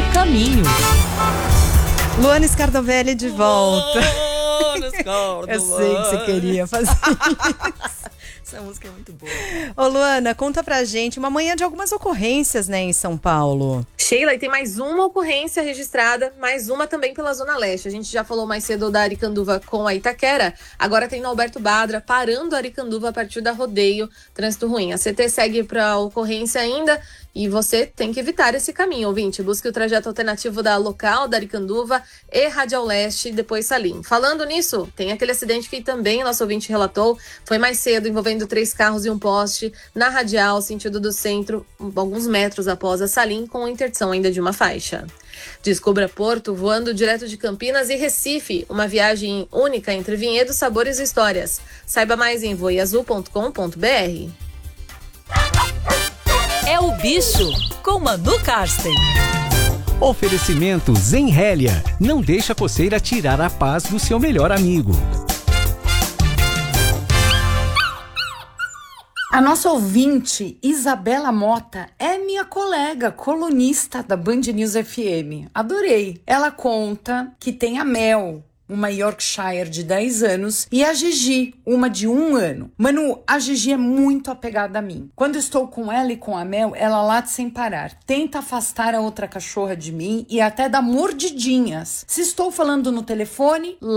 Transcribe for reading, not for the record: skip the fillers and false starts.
caminho. Luana Scardovelli de volta. Eu sei que você queria fazer isso. Essa música é muito boa. Ô Luana, conta pra gente uma manhã de algumas ocorrências, né, em São Paulo. Sheila, e tem mais uma ocorrência registrada, mais uma também pela Zona Leste. A gente já falou mais cedo da Aricanduva com a Itaquera, agora tem no Alberto Badra, parando a Aricanduva a partir da Rodeio, trânsito ruim. A CT segue pra ocorrência ainda e você tem que evitar esse caminho, ouvinte. Busque o trajeto alternativo da local, da Aricanduva e Radial Leste, depois Salim. Falando nisso, tem aquele acidente que também nosso ouvinte relatou, foi mais cedo, envolvendo 3 carros e um poste, na Radial, sentido do centro, alguns metros após a Salim, com interdição ainda de uma faixa. Descubra Porto voando direto de Campinas e Recife, uma viagem única entre vinhedos, sabores e histórias. Saiba mais em voiazul.com.br. É o Bicho, com Manu Karsten. Oferecimento Zenrélia. Não deixa a coceira tirar a paz do seu melhor amigo. A nossa ouvinte, Isabela Mota, é minha colega, colunista da Band News FM. Adorei. Ela conta que tem a Mel, uma Yorkshire de 10 anos, e a Gigi, uma de 1 ano. Manu, a Gigi é muito apegada a mim. Quando estou com ela e com a Mel, ela late sem parar. Tenta afastar a outra cachorra de mim e até dá mordidinhas. Se estou falando no telefone,